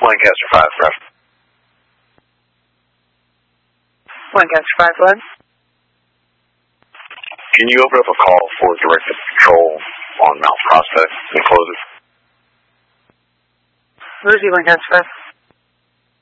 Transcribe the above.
Lancaster 5, Ref. Lancaster 5, go ahead. Can you open up a call for directed patrol on Mount Prospect and close it? Lucy, Lancaster 5.